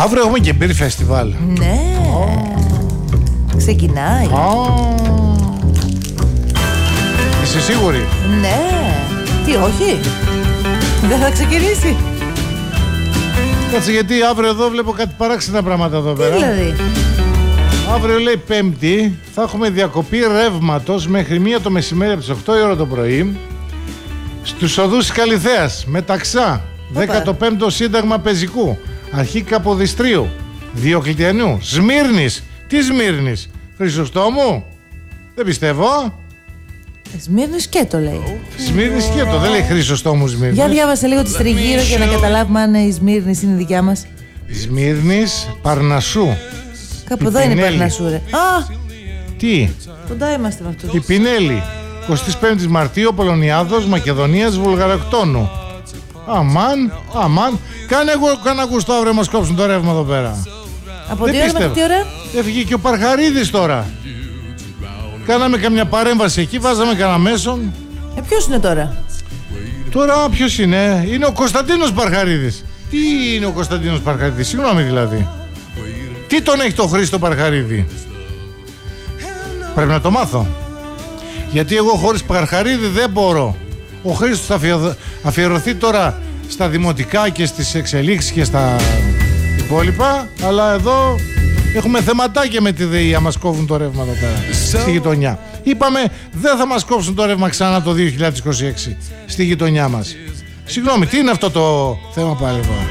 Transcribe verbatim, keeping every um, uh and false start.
Αύριο έχουμε και μπύρ φεστιβάλ. Ναι. Oh. Ξεκινάει. Oh. Είσαι σίγουρη? Ναι. Τι, όχι? Δεν θα ξεκινήσει? Κάτσε, γιατί αύριο εδώ βλέπω κάτι παράξενα πράγματα εδώ πέρα. Τι δηλαδή? Αύριο λέει Πέμπτη, θα έχουμε διακοπή ρεύματος μέχρι μία το μεσημέρι από τις οκτώ η ώρα το πρωί στους οδούς της Καλιθέας, Μεταξά, δέκατο πέμπτο Σύνταγμα Πεζικού, Αρχή Καποδιστρίου, Διοκλητιανού, Σμύρνης. Τι Σμύρνης? Χρυσοστόμου? Δεν πιστεύω. Σμύρνης και το λέει. Σμύρνης και το, δεν λέει Χρυσοστόμου Σμύρνης. Για διάβασε λίγο τη Τριγύρω για να καταλάβουμε αν η Σμύρνης είναι δικιά μας. Σμύρνης Παρνασσού. Κάπου εδώ είναι η Παρνασσού, ρε. Α! Τι? Κοντά είμαστε με αυτό. Η Πινέλη. εικοστή πέμπτη Μαρτίου, Πολωνιάδος, Μακεδονίας, Βουλγαροκτώνου. Αμάν, αμάν. Κάνε εγώ κανένα γουστό αύριο μας κόψουν το ρεύμα εδώ πέρα. Από τι ώρα μέχρι τι ώρα? Έφυγε και ο Παρχαρίδης τώρα. Κάναμε καμιά παρέμβαση εκεί, βάζαμε κανένα μέσον. Ε, ποιος είναι τώρα? Τώρα ποιος είναι? Είναι ο Κωνσταντίνος Παρχαρίδης. Τι είναι ο Κωνσταντίνος Παρχαρίδης? Συγγνώμη δηλαδή. Τι τον έχει το Χρήστο Παρχαρίδη? Πρέπει να το μάθω. Γιατί εγώ χωρίς Παρχαρίδη δεν μπορώ. Ο Χρήστος θα αφιερωθεί τώρα στα δημοτικά και στις εξελίξεις και στα υπόλοιπα. Αλλά εδώ έχουμε θεματάκια με τη ΔΕΗ, μας κόβουν το ρεύμα εδώ πέρα στη γειτονιά. Είπαμε δεν θα μας κόψουν το ρεύμα ξανά το δύο χιλιάδες είκοσι έξι στη γειτονιά μας. Συγγνώμη, τι είναι αυτό το θέμα πάλι εδώ?